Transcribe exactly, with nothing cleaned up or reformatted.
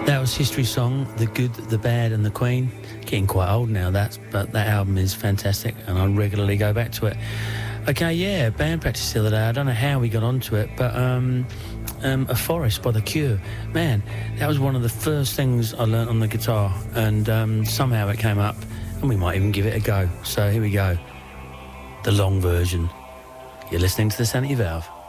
That was History Song, The Good, The Bad and The Queen. Getting quite old now, that's, but that album is fantastic and I regularly go back to it. Okay, yeah, band practice the other day. I don't know how we got onto it, but um, um, A Forest by The Cure. Man, that was one of the first things I learnt on the guitar, and um, somehow it came up, and we might even give it a go. So here we go, the long version. You're listening to The Sanity Valve.